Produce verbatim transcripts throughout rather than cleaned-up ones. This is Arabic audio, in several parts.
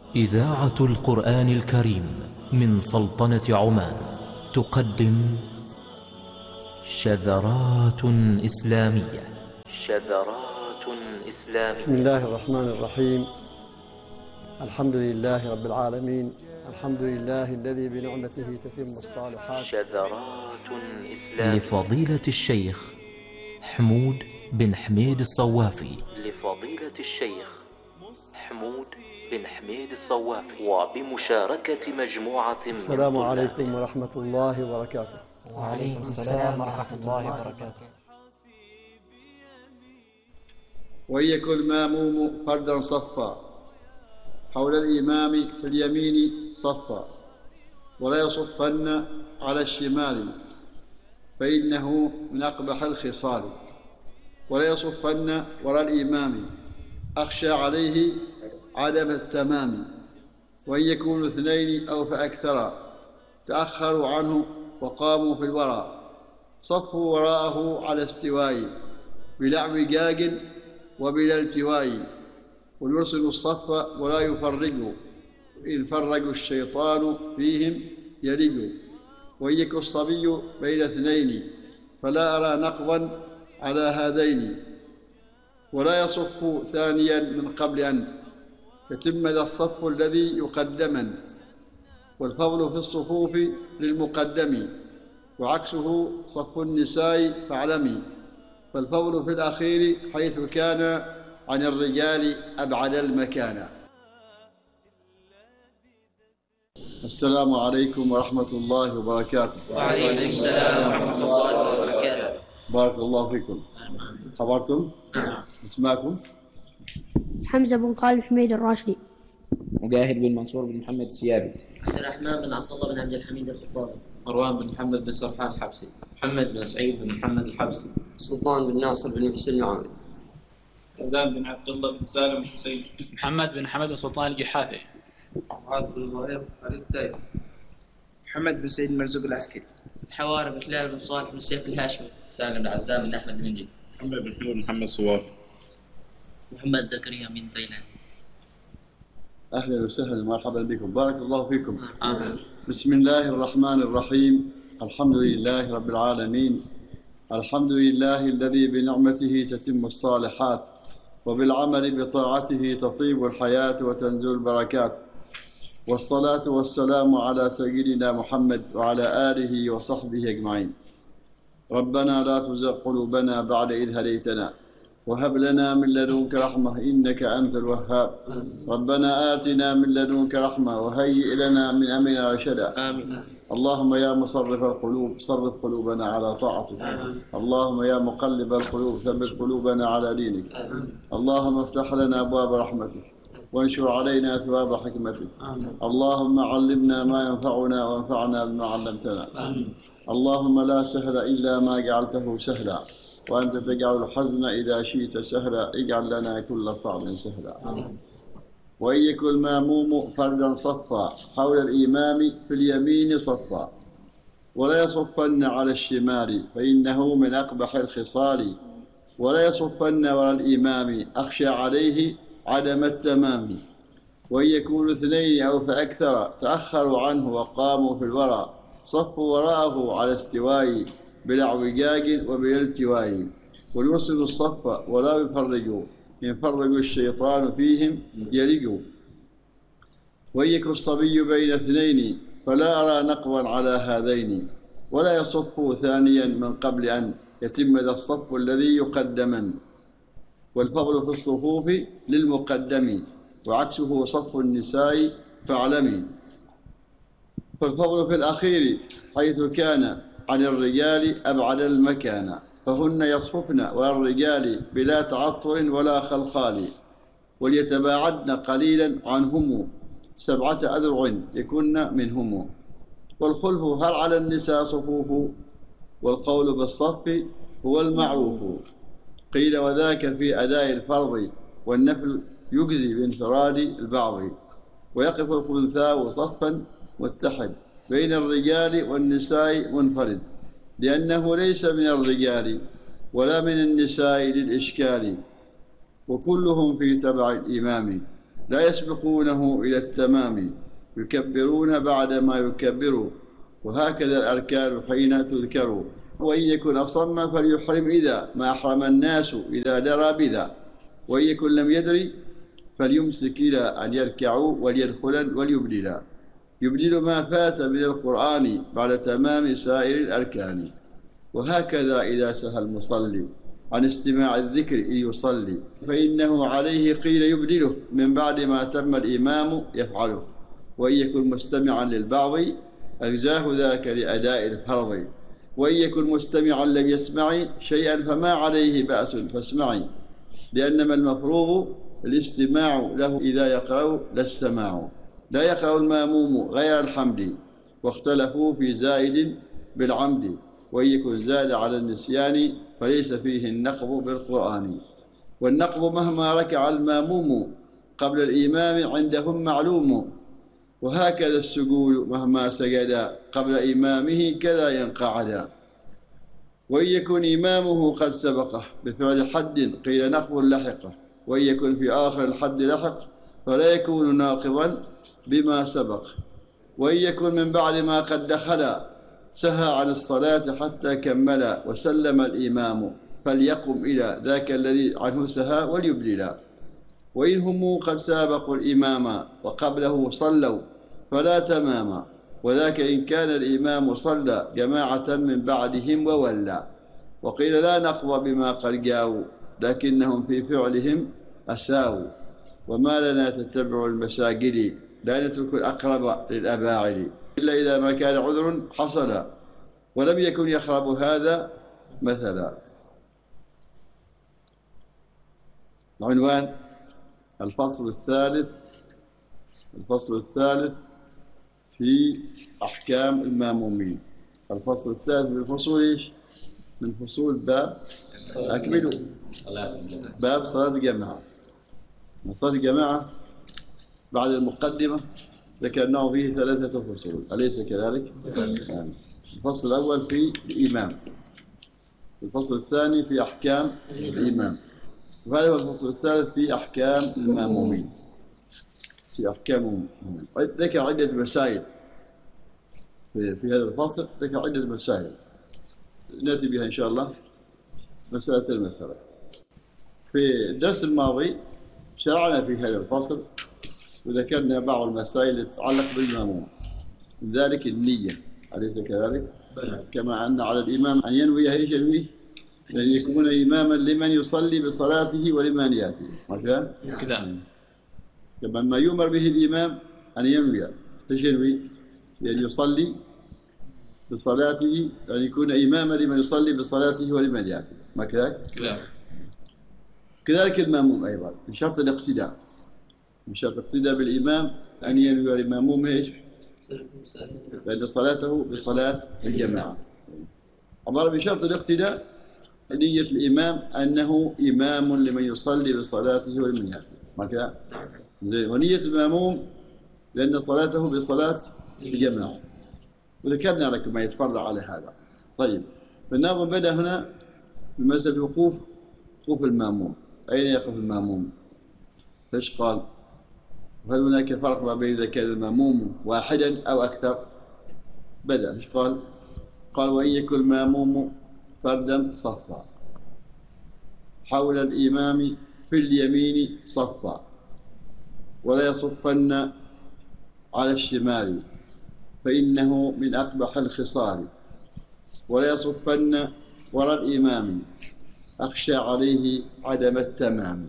إذاعة القرآن الكريم من سلطنة عمان تقدم شذرات إسلامية. شذرات إسلامية. بسم الله الرحمن الرحيم. الحمد لله رب العالمين، الحمد لله الذي بنعمته تتم الصالحات. شذرات إسلامية لفضيلة الشيخ حمود بن حميد الصوافي. لفضيلة الشيخ حمود بن حميد الصوافي وبمشاركة مجموعة من السلام عليكم ورحمة الله وبركاته. وعليكم السلام ورحمة الله وبركاته. وإن يكن الماموم فردا صفا حول الإمام في اليمين صفا ولا يصفن على الشمال فإنه من أقبح الخصال، ولا يصفن وراء الإمام أخشى عليه عدم التمام. وإن يكونوا اثنين أو فأكثر تأخروا عنه وقاموا في الورى صفوا وراءه على استواء بلا اعوجاج وبلا التواء، ويرسل الصف ولا يفرقوا إن فرقوا الشيطان فيهم يلجوا. وإن يكن الصبي بين اثنين فلا أرى نقضا على هذين، ولا يصف ثانيا من قبل أن يتم ذا الصف الذي يقدما، والفضل في الصفوف للمقدم وعكسه صف النساء فاعلمي، فالفضل في الأخير حيث كان عن الرجال أبعد المكان. السلام عليكم ورحمة الله وبركاته. وعليكم السلام ورحمة الله وبركاته. بارك الله فيكم. خبرتم؟ نعم. اسماكم؟ حمزة بن خالد حميد الراشدي. مجاهد بن منصور بن محمد السيابي. عبد الرحمن بن عبد الله بن عبد الحميد الخطابي. مروان بن محمد بن سرحان الحبسي. محمد بن سعيد بن محمد الحبسي. سلطان بن ناصر بن محسن العامري. عبدان بن عبد الله بن سالم الحسين. محمد بن حمد بن سلطان الجحافي. معاذ بن ظهير علي التايب. محمد بن سعيد المرزوق العسكري. حواري بن كلاب بن صالح بن سيف الهاشمي. سالم بن عزام بن احمد المنجي. محمد بن حمود محمد صوافي. محمد زكريا بن تيلان. أهلا وسهلا مرحبا بكم، بارك الله فيكم. آمين. بسم الله الرحمن الرحيم. الحمد لله رب العالمين، الحمد لله الذي بنعمته تتم الصالحات وبالعمل بطاعته تطيب الحياة وتنزل البركات، والصلاة والسلام على سيدنا محمد وعلى آله وصحبه أجمعين. ربنا لا تزغ قلوبنا بعد إذ هديتنا وهب لنا من لدنك رحمة إنك أنت الوهاب. ربنا آتنا من لدنك رحمة وهيئ لنا من أمرنا رشدا. آمين. اللهم يا مصرف القلوب صرف قلوبنا على طاعتك. آمين. اللهم يا مقلب القلوب ثبت قلوبنا على دينك. آمين. اللهم افتح لنا أبواب رحمتك وانشر علينا ثواب حكمتك. آمين. اللهم علمنا ما ينفعنا وانفعنا بما علمتنا. آمين. اللهم لا سهل إلا ما جعلته سهلا، وأنت تجعل الحزن إذا شئت سهلا، اجعل لنا كل صعب سهلا. آمين. وإن يكن الماموم فردا صفا حول الإمام في اليمين صفا ولا يصفن على الشمال فإنه من أقبح الخصال، ولا يصفن وراء الإمام أخشى عليه عدم التمام. وإن يكونوا اثنين أو فأكثر تأخروا عنه وقاموا في الورى صفوا وراءه على استواء بلا اعوجاج وبلا التواء، ويرسل الصف ولا يفرقوا إن فرقوا الشيطان فيهم يلجوا. وإن يكن الصبي بين اثنين فلا أرى نقضا على هذين، ولا يصف ثانيا من قبل أن يتم ذا الصف الذي يقدما، والفضل في الصفوف للمقدم وعكسه صف النساء فاعلمي، فالفضل في الأخير حيث كان عن الرجال أبعد المكان، فهن يصففن والرجال بلا تعطر ولا خلخال، وليتباعدن قليلا عنهم سبعة أذرع يكن منهم. والخلف هل على النساء صفوف، والقول بالصف هو المعروف. قيل وذاك في أداء الفرض، والنفل يجزي بانفراد البعض، ويقف الخنثاء صفا متحد بين الرجال والنساء منفرد، لأنه ليس من الرجال ولا من النساء للإشكال، وكلهم في تبع الإمام لا يسبقونه إلى التمام يكبرون بعد ما يكبروا، وهكذا الأركان حين تذكر. وإن يكن أصم فليحرم إذا ما أحرم الناس إذا درى بذا، وإن يكن لم يدري فليمسك إلى أن يركعوا وليدخلا وليبدلا، يبدل ما فات من القرآن بعد تمام سائر الأركان. وهكذا إذا سهى المصلي عن استماع الذكر إن يصلي فإنه عليه قيل يبدله من بعد ما تم الإمام يفعله، وإن يكن مستمعا للبعض أجزاه ذاك لأداء الفرض، وإن يكن مستمعا لم يسمع شيئا فما عليه بأس فاسمعي، لأنما المفروض الاستماع له إذا يقرأ لا السماع. لا يقرأ الماموم غير الحمد، واختلفوا في زائد بالعمد، وإن يكن زاد على النسيان فليس فيه النقض بالقرآن. والنقض مهما ركع الماموم قبل الإمام عندهم معلوم، وهكذا السجود مهما سجد قبل إمامه كذا ينقعدا. وإن يكن إمامه قد سبقه بفعل حد قيل نقض لحقه، وإن يكن في آخر الحد لحق فلا يكون ناقضا بما سبق. وإن يكن من بعد ما قد دخل سهى عن الصلاة حتى كمل وسلم الإمام فليقم إلى ذاك الذي عنه سهى وليبدلا. وإن هم قد سابقوا الإمام وقبله صلوا فلا تماما، وذاك إن كان الإمام صلى جماعة من بعدهم وولى. وقيل لا نقض بما قد جاءوا لكنهم في فعلهم أساءوا، وما لنا تتبع المساجد لا نترك الأقرب للأباعد، إلا إذا ما كان عذر حصل ولم يكن يخرب هذا مثلا. العنوان الفصل الثالث الفصل الثالث في أحكام المامومين. الفصل الثالث من فصول إيش؟ من فصول باب أكملوا باب صلاة الجماعة. صلاة الجماعة بعد المقدمة ذكرناه فيه ثلاثة فصول، أليس كذلك؟ يعني الفصل الأول في الإمام، الفصل الثاني في أحكام الإمام، وهذا هو الفصل الثالث في أحكام المامومين. في أحكام ذكر عدة مسائل في, في هذا الفصل، ذكر عدة مسائل نأتي بها إن شاء الله مسألة المسألة. في الدرس الماضي شرعنا في هذا الفصل وذكرنا بعض المسائل التي تتعلق بالماموم، من ذلك النية، أليس كذلك؟ كما أن على الإمام أن ينوي ايش ينوي؟ أن يكون إماما لمن يصلي بصلاته ولمن يأتي، هكذا؟ كذا. كما ما يؤمر به الإمام أن ينوي ايش ينوي؟ يعني يصلي بصلاته، أن يكون إماما لمن يصلي بصلاته ولمن يأتي، ما كذلك؟ كذا. كذلك الماموم أيضا من شرط الاقتداء، من شرط الاقتداء بالإمام أن ينوي الماموم ايش؟ بأن صلاته بصلاة الجماعة. أمر بشرط الاقتداء نية الإمام أنه إمام لمن يصلي بصلاته ولمن يأتي، ما كذا؟ ونية الماموم لأن صلاته بصلاة الجماعة، وذكرنا لكم ما يتفرع على هذا. طيب، فالناظم بدأ هنا بمسألة الوقوف، وقوف الماموم. أين يقف الماموم؟ ايش قال؟ وهل هناك فرق ما بين إذا كان الماموم واحدا أو أكثر؟ بدأ ايش قال؟ قال وإن يكن الماموم فردا صفا حول الإمام في اليمين صفا، ولا يصفن على الشمال فإنه من أقبح الخصال، ولا يصفن وراء الإمام أخشى عليه عدم التمام.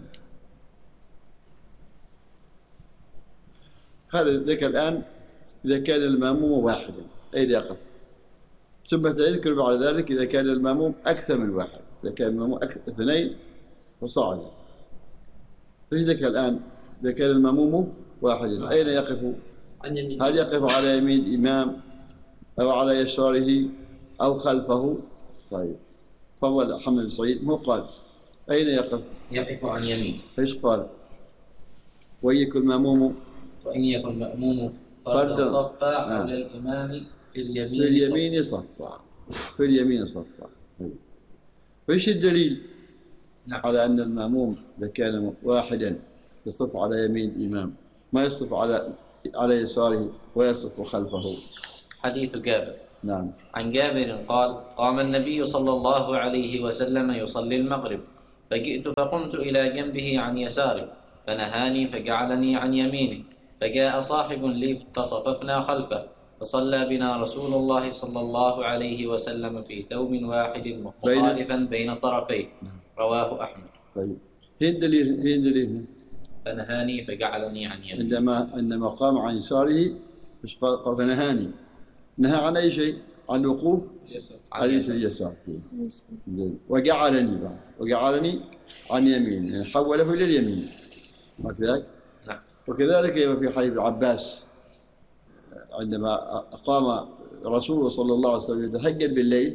هذا ذكر الآن إذا كان الماموم واحدا أين يقف، ثم سيذكر بعد ذلك إذا كان الماموم أكثر من واحد، إذا كان الماموم اثنين وصاعدا. فإيش ذكر الآن إذا كان الماموم واحدا أين يقف؟ هل يقف على يمين الإمام أو على يساره أو خلفه؟ طيب، فضل حمد بن سعيد هو قال أين يقف؟ يقف عن يمين. ايش قال؟ وإن يكن ماموم وإن يكن مأموم فردا صفا على الإمام في اليمين في اليمين صفا في اليمين صفا. فايش الدليل؟ نعم. على أن المأموم إذا كان واحدا يصف على يمين الإمام، ما يصف على على يساره ولا يصف خلفه. حديث جابر. نعم. عن جابر قال: قام النبي صلى الله عليه وسلم يصلي المغرب، فجئت فقمت إلى جنبه عن يساره، فنهاني فجعلني عن يمينه، فجاء صاحب لي فصففنا خلفه، فصلى بنا رسول الله صلى الله عليه وسلم في ثوب واحد مخالفا بين طرفيه. رواه أحمد. طيب، هين دليل هين دليل فنهاني فجعلني عن يمينه. عندما عندما قام عن يساره مش قال فنهاني، نهى عن أي شيء؟ عن الوقوف على اليسار. زين. وجعلني بعد وجعلني عن يمين، يعني حوله إلى اليمين، وكذلك. نعم. وكذلك في حديث العباس عندما قام رسول صلى الله عليه وسلم يتهجد بالليل،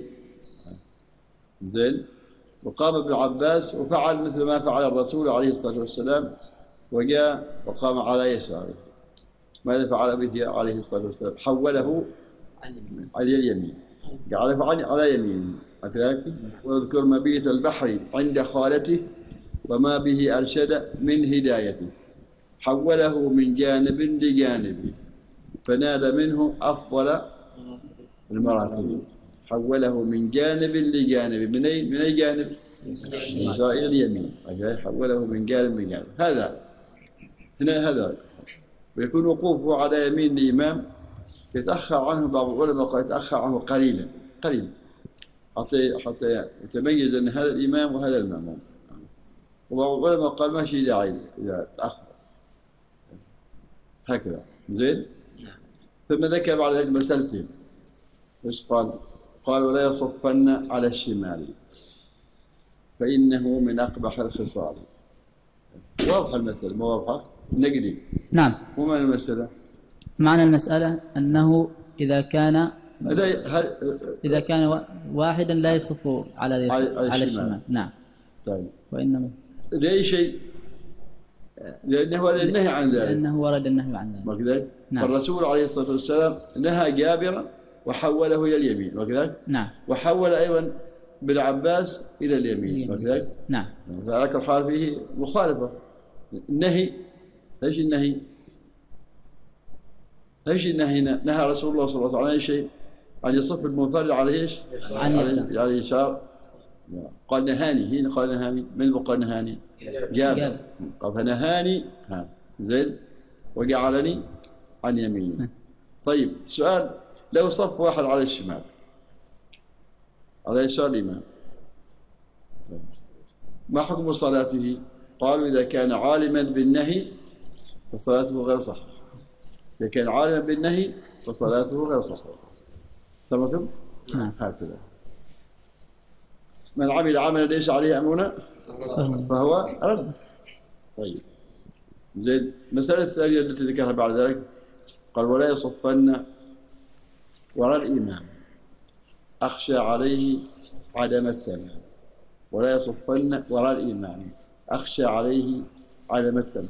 زين، وقام ابن عباس وفعل مثل ما فعل الرسول عليه الصلاة والسلام، وجاء وقام على يساره. ماذا فعل به عليه الصلاة والسلام؟ حوله على اليمين، جعله على يمينه، وكذلك. واذكر مبيت البحر عند خالته وما به أرشد من هدايته، حوله من جانب لجانب فنال منه أفضل المراتب. حوله من جانب لجانب، من أي من أي جانب؟ من إلى اليمين، حوله من جانب لجانب. هذا هنا هذا، ويكون وقوفه على يمين الإمام يتأخر عنه، بعض العلماء قال يتأخر عنه قليلا قليلا حتى حتى يتميز أن هذا الإمام وهذا المأموم. وبعض العلماء قال ما شيء داعي إذا تأخر هكذا. زين. ثم ذكر بعد ذلك مسألتين. ايش قال؟ قال: ولا يصفن على الشمال فإنه من أقبح الخصال. واضحة المسألة، ما واضحة؟ نقدي. نعم. مو معنى المسألة؟ معنى المسألة أنه إذا كان إذا كان واحدا لا يصف على على, على الشمال. نعم. طيب. وإنما لأي شيء؟ لأنه ورد النهي عن ذلك. لأنه ورد النهي عن ذلك. وكذلك. نعم. الرسول عليه الصلاة والسلام نهى جابرا وحوله إلى اليمين، وكذلك. نعم. وحول أيضا بن عباس إلى اليمين، وكذلك. نعم. فذلك الحال فيه مخالفة. النهي، ايش النهي؟ ايش النهي؟ نهى رسول الله صلى الله عليه وسلم عن اي شيء؟ أن يصف المنفرد على ايش؟ عن اليسار. على اليسار. قال نهاني، هنا قال نهاني، من قال نهاني؟ جابر. قال فنهاني، ها زين، وجعلني عن يمينه. طيب، سؤال: لو صف واحد على الشمال على يسار الإمام، ما حكم صلاته؟ قالوا إذا كان عالما بالنهي فصلاته غير صحيحة. إذا كان عالما بالنهي فصلاته غير صحيحة. تمام؟ نعم. هكذا. من عمل عملا ليس عليه أمرنا فهو رد. طيب، زين. المسألة الثانية التي ذكرها بعد ذلك قال: ولا يصفن وراء الإمام أخشى عليه عدم التمام. ولا يصفن وراء الإمام أخشى عليه عدم التمام.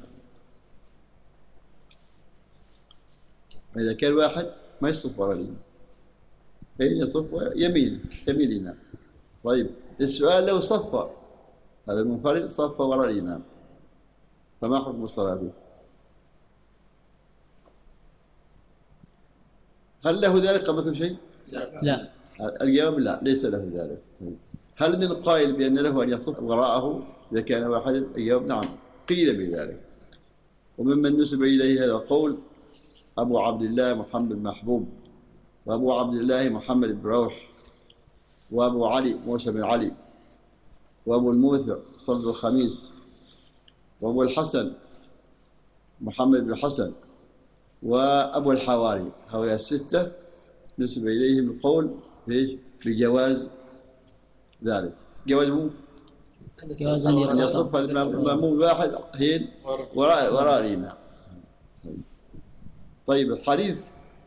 إذا كان واحد ما يصف وراء الإمام، فإن يصف يمين يمين الإمام. طيب، السؤال: لو صف هذا المنفرد صف وراء الإمام فما حكم صلاته؟ هل له ذلك قبل شيء؟ لا. الجواب لا، ليس له ذلك. هل من قائل بأن له أن يصف وراءه إذا كان واحدا؟ الجواب نعم، قيل بذلك. وممن نسب إليه هذا القول أبو عبد الله محمد محبوب، وأبو عبد الله محمد بن روح، وأبو علي موسى بن علي، وأبو الموثر صلب الخميس، وأبو الحسن محمد بن حسن، وأبو الحواري. هؤلاء الستة نسب إليهم القول بجواز ذلك. جواز مو؟ جواز أن يصف المأموم واحد حين وراء وراء الإمام. طيب، الحديث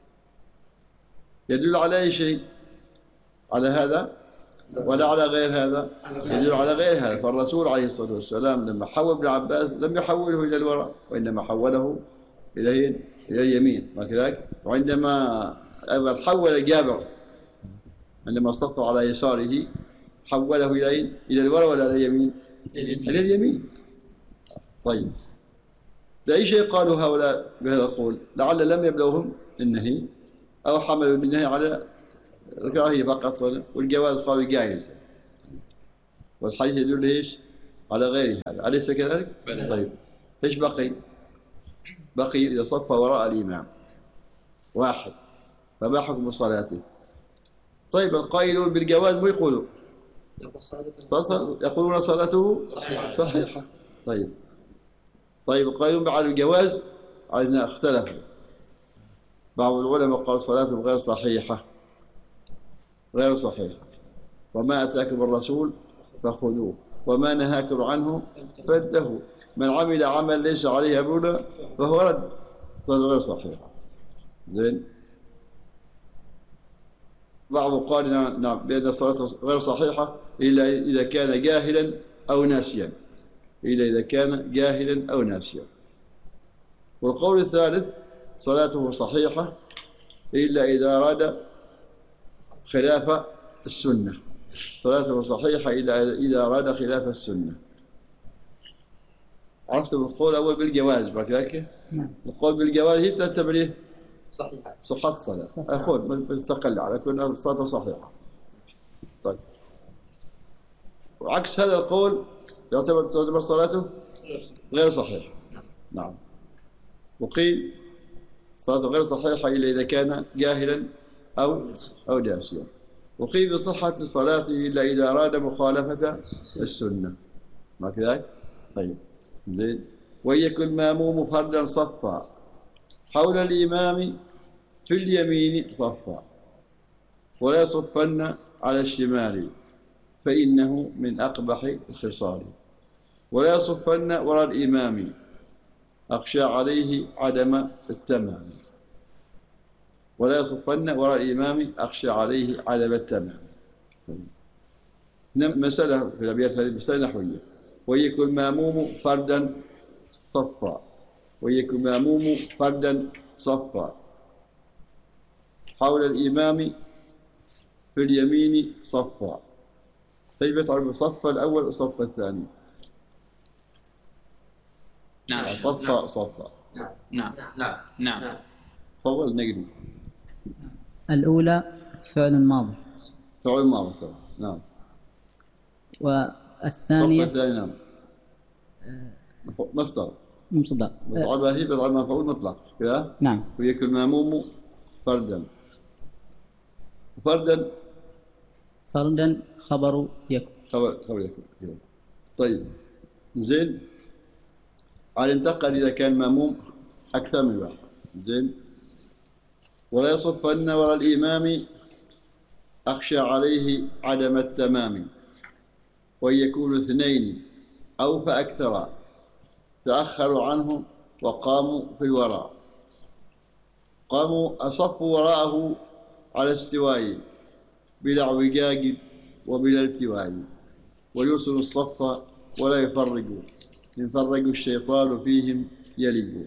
يدل على أي شيء؟ على هذا ولا على غير هذا؟ يدل على غير هذا. فالرسول عليه الصلاة والسلام لما حول ابن عباس لم يحوله إلى الوراء، وإنما حوله إلى إلى اليمين، وكذلك. وعندما حول جابر عندما صف على يساره حوله إلى إلى الوراء ولا إلى اليمين؟ إلى اليمين. طيب، لأي شيء قالوا هؤلاء بهذا القول؟ لعل لم يبلغهم النهي أو حملوا النهي على الكراهية فقط، والجواز قالوا جائز، والحديث يدل إيش؟ على غير هذا، أليس كذلك؟ طيب إيش بقي؟ بقي إذا صف وراء الإمام واحد فما حكم صلاته؟ طيب القائلون بالجواز مو يقولوا يقولون صلاته صحيحة. طيب طيب القائلون على الجواز علينا اختلفوا، بعض العلماء قال صلاته غير صحيحة غير صحيحة، وما أتاكم الرسول فخذوه وما نهاكم عنه فانتهوا، من عمل عمل ليس عليه أمرنا فهو رد، صلاته غير صحيحة. زين. بعض قال نعم بأن الصلاة غير صحيحة إلا إذا كان جاهلا أو ناسيا، إلا إذا كان جاهلا أو ناسيا. والقول الثالث صلاته صحيحة إلا إذا أراد خلاف السنة، صلاته صحيحة إلا إذا أراد خلاف السنة. عرفتم القول الأول بالجواز بكذلك؟ نعم. القول بالجواز هي تعتبره صحيحة صحة الصلاة، أقول بنستقل على كون الصلاة صحيحة. طيب وعكس هذا القول يعتبر تعتبر صلاته غير صحيحة. نعم. وقيل صلاته غير صحيحة إلا إذا كان جاهلا أو أو ناسيا. وقيل بصحة صلاته إلا إذا أراد مخالفة السنة، ما كذلك؟ طيب زين. ويكن المأموم فردا صفا حول الإمام في اليمين صفا ولا يصفن على الشمال فإنه من أقبح الخصال، ولا يصفن وراء الإمام أخشى عليه عدم التمام، ولا يصفن وراء الإمام أخشى عليه عدم التمام. مسألة في الأبيات هذه مسألة نحوية. ويكن المأموم فردا صفا ويكن المأموم فردا صفا حول الإمام في اليمين صفا. كيف تعرف الصف الأول والصف الثاني؟ نعم. صفا صفا. نعم نعم نعم. فضل نقري. الأولى فعل ماضي. فعل ماضي. نعم. والثانية الصف الثاني نعم. مصدر. مصدر. مفعول به بضع مفعول مطلق كذا. نعم. ويكن المأموم فردا. فردا. فردا خبر يكن. خبر خبر يكن. طيب زين. على انتقل إذا كان مأموم أكثر من واحد. زين. ولا يصفن وراء الإمام أخشى عليه عدم التمام، وأن يكون اثنين أو فأكثر تأخروا عنه وقاموا في الوراء. قاموا أصفوا وراءه على استواء بلا اعوجاج وبلا التواء، ويرسلوا الصف ولا يفرقوا، إن فرقوا الشيطان فيهم يلجوا.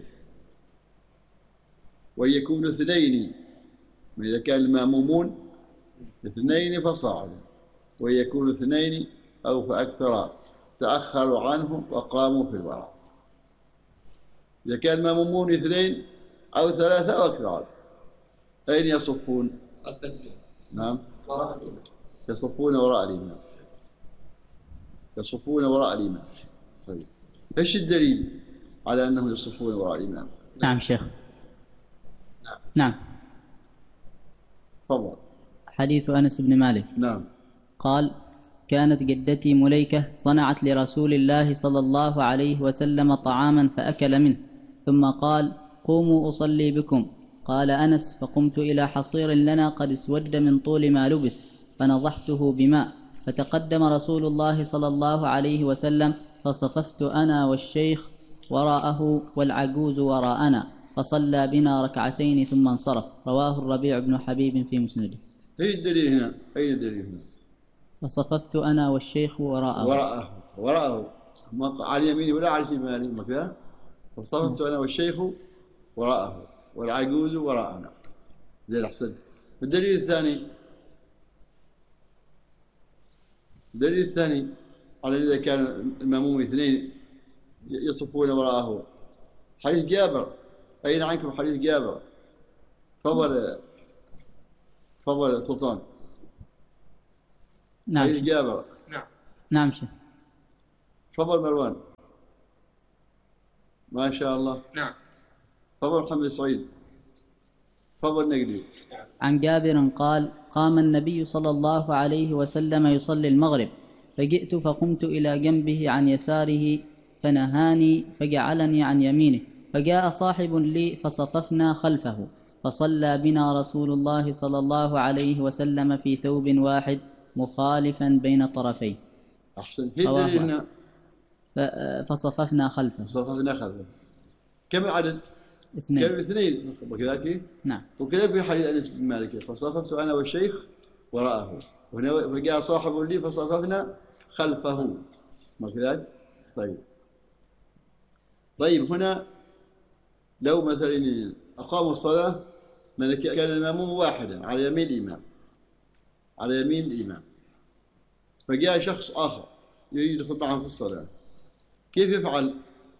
وأن يكون اثنين، إذا كان المأمومون اثنين فصاعدا، وأن يكون اثنين أو فأكثر تأخروا عنه وقاموا في الوراء. إذا كان المأمومون اثنين أو ثلاثة أو أكثر أين يصفون؟ نعم يصفون وراء الإمام. يصفون وراء الإمام. طيب إيش الدليل على أنهم يصفون وراء الإمام؟ نعم شيخ. نعم نعم. تفضل. حديث أنس بن مالك. نعم. قال: كانت جدتي مليكة صنعت لرسول الله صلى الله عليه وسلم طعاما فأكل منه، ثم قال: قوموا أصلي بكم. قال أنس: فقمت إلى حصير لنا قد اسود من طول ما لبس، فنضحته بماء، فتقدم رسول الله صلى الله عليه وسلم، فصففت أنا والشيخ وراءه والعجوز وراءنا، فصلى بنا ركعتين ثم انصرف. رواه الربيع بن حبيب في مسنده. أين الدليل هنا؟ أين الدليل هنا؟ فصففت أنا والشيخ وراءه. وراءه وراءه على اليمين ولا على الشمال مكذا. فصففت أنا والشيخ وراءه والعجوز وراءنا. زي الحسن. الدليل الثاني الدليل الثاني على إذا كان المأموم اثنين يصفون وراءه حديث جابر، أين عنكم حديث جابر؟ تفضل تفضل سلطان. نعم حديث جابر. نعم نعم شيخ. تفضل مروان. ما شاء الله. نعم. تفضل محمد سعيد. تفضل نقدي. عن جابر قال: قام النبي صلى الله عليه وسلم يصلي المغرب، فجئت فقمت إلى جنبه عن يساره فنهاني فجعلني عن يمينه، فجاء صاحب لي فصففنا خلفه، فصلى بنا رسول الله صلى الله عليه وسلم في ثوب واحد مخالفا بين طرفيه. أحسن. هي دليلنا. فصففنا خلفه. صففنا خلفه. كم العدد؟ اثنين. كم اثنين؟ وكذلك؟ نعم. وكذلك في حديث أنس بن مالك: فصففت أنا والشيخ وراءه، وهنا فجاء صاحب لي فصففنا خلفه. وكذلك؟ طيب. طيب هنا لو مثلا أقاموا الصلاة من كان الإمام واحدا على يمين الإمام على يمين الإمام فجاء شخص آخر يريد يدخل معهم في الصلاة، كيف يفعل؟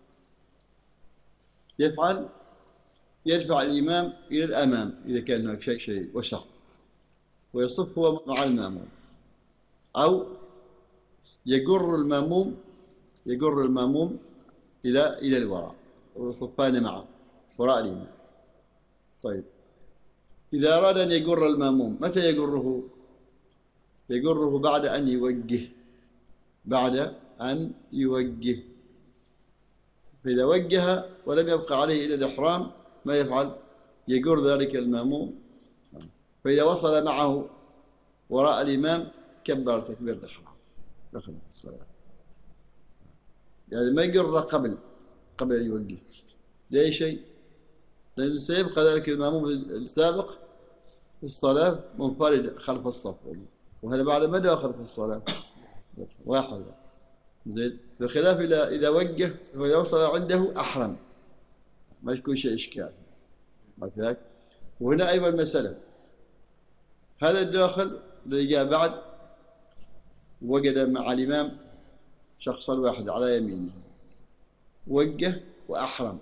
يفعل يدفع الإمام إلى الأمام إذا كان هناك شيء شيء وسع، ويصف هو مع المأموم، أو يجر المأموم يجر المأموم إلى إلى الوراء ويصفان معه وراء الإمام. طيب إذا أراد أن يجر المأموم متى يجره؟ يجره بعد أن يوجه بعد أن يوجه فإذا وجه ولم يبقى عليه إلا الإحرام ما يفعل؟ يجر ذلك المأموم، فإذا وصل معه وراء الإمام كبر تكبير الإحرام دخل في الصلاة. يعني ما يجر قبل قبل أن يوجه. لأي شيء؟ لأنه سيبقى ذلك المأموم السابق في الصلاة منفرد خلف الصف، وهذا بعد مدى خلف الصلاة واحد. زين. بخلاف إذا إذا وجه وإذا وصل عنده أحرم ما يكون شيء إشكال. هكذاك. وهنا أيضا مسألة، هذا الداخل الذي جاء بعد وجد مع الإمام شخصا واحد على يمينه، وجه وأحرم،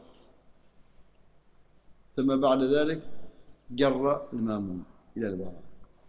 ثم بعد ذلك جر المأموم إلى الوراء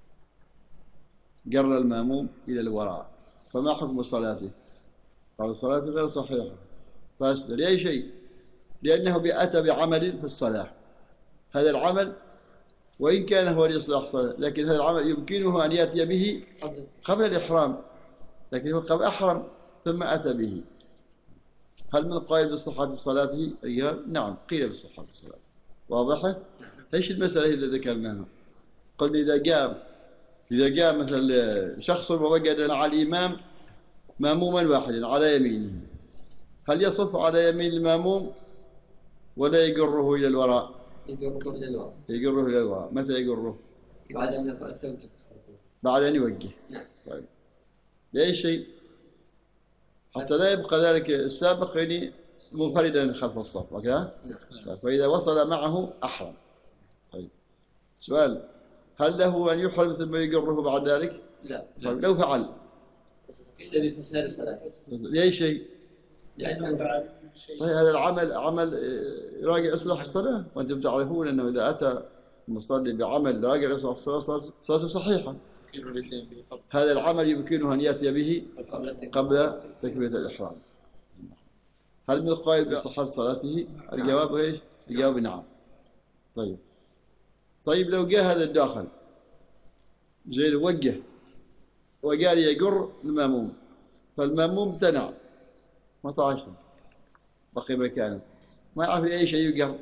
جر المأموم إلى الوراء فما حكم صلاته؟ قال صلاته غير صحيحة فاسدة. لأي شيء؟ لأنه أتى بعمل في الصلاة، هذا العمل وإن كان هو لإصلاح الصلاة لكن هذا العمل يمكنه أن يأتي به قبل الإحرام، لكن هو قبل أحرم ثم أتى به. هل من قائل بصحة صلاته؟ نعم قيل بصحة صلاته. واضحة؟ ايش المسألة اللي ذكرناها؟ قلنا إذا جاء إذا جاء مثلا شخص ووجد مع الإمام مأموما واحدا على يمينه، هل يصف على يمين المأموم ولا يجره إلى الوراء؟ يجره إلى الوراء. يجره إلى الوراء. متى يجره؟ بعد أن يوجه. بعد أن يوجه. نعم. طيب. لأي شيء؟ حتى لا يبقى ذلك السابق يعني منفردا خلف الصف. وكذا؟ نعم. فإذا وصل معه أحرم. طيب. سؤال: هل له أن يحرم ثم يجره بعد ذلك؟ لا. طيب لو فعل؟ إلا بفساد الصلاة. لأي شيء؟ لأنه فعل. طيب هذا العمل عمل راجع إصلاح الصلاة، وأنتم تعرفون أنه إذا أتى المصلي بعمل راجع إصلاح الصلاة صلاته صحيحة. هذا العمل يمكنه أن يأتي به قبل تكبيرة الإحرام. هل من قائل بصحة صلاته؟ الجواب إيش؟ الجواب نعم. طيب طيب لو جاء هذا الداخل زين وجه وقال يجر المأموم فالمأموم امتنع ما طاعش بقي مكانه ما يعرف أي شيء يقر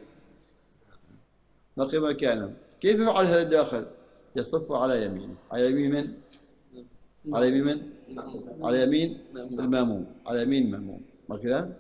بقي مكانه، كيف يفعل هذا الداخل؟ يصف على يمينه. على يمين من؟ على يمين من؟ على يمين المأموم على يمين المأموم. ما كذا؟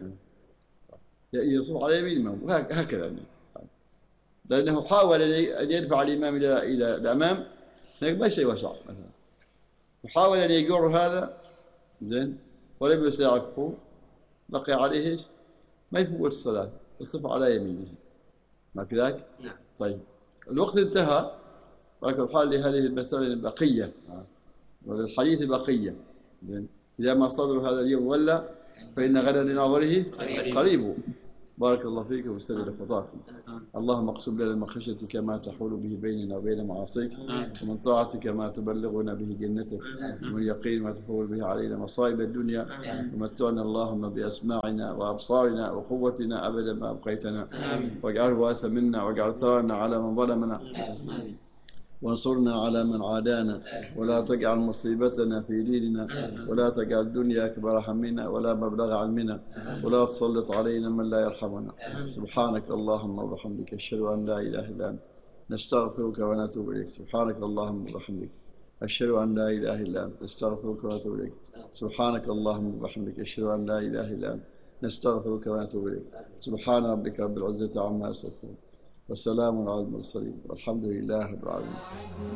يصف على يمين المأموم هكذا، لأنه حاول أن يدفع الإمام إلى إلى الأمام ما شيء وسع مثلا، وحاول أن يجر هذا زين ولم يساعده بقي عليه ما يفوت الصلاة يصف على يمينه. ما كذاك؟ نعم. طيب الوقت انتهى، ولكن الحال لهذه المسألة بقية وللحديث بقية. إذا ما صدر هذا اليوم ولا فإن غدا لناظره قريب. بارك الله فيك ويسدد خطاكم. اللهم اقسم لنا من خشيتك ما تحول به بيننا وبين معاصيك، ومن طاعتك ما تبلغنا به جنتك، ومن يقين ما تحول به علينا مصائب الدنيا، ومتعنا اللهم بأسماعنا وأبصارنا وقوتنا أبدا ما أبقيتنا، واجعله وارث منا، واجعل ثارنا على من ظلمنا، وانصرنا على من عادانا، ولا تجعل مصيبتنا في ديننا، ولا تجعل الدنيا أكبر همنا ولا مبلغ علمنا، ولا تسلط علينا من لا يرحمنا. سبحانك اللهم وبحمدك، أشهد أن لا إله إلا أنت، نستغفرك ونتوب إليك. سبحانك اللهم وبحمدك، أشهد أن لا إله إلا أنت، نستغفرك ونتوب إليك. سبحانك اللهم وبحمدك، أشهد أن لا إله إلا أنت، نستغفرك ونتوب إليك. سبحان ربك رب العزة عما يصفون، وسلام على المرسلين، والحمد لله رب العالمين.